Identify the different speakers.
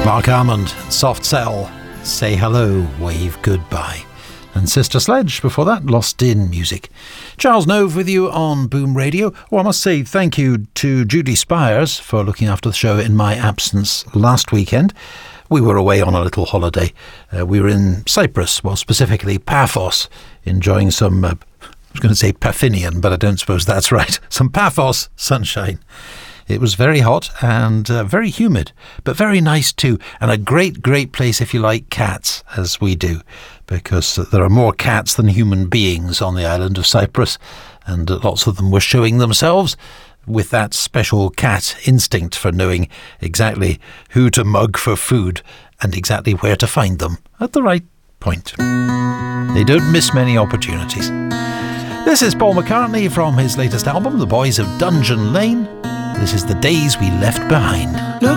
Speaker 1: Mark Almond, Soft Cell, Say Hello, Wave Goodbye. And Sister Sledge before that, Lost in Music. Charles Nove with you on Boom Radio. Well, I must say thank you to Judy Spires for looking after the show in my absence last weekend. We were away on a little holiday. We were in Cyprus, well, specifically Paphos, enjoying some, I was going to say Paphinian, but I don't suppose that's right. Some Paphos sunshine. It was very hot and very humid, but very nice too. And a great, great place if you like cats, as we do, because there are more cats than human beings on the island of Cyprus, and lots of them were showing themselves with that special cat instinct for knowing exactly who to mug for food and exactly where to find them at the right point. They don't miss many opportunities. This is Paul McCartney from his latest album, The Boys of Dungeon Lane. This is The Days We Left Behind.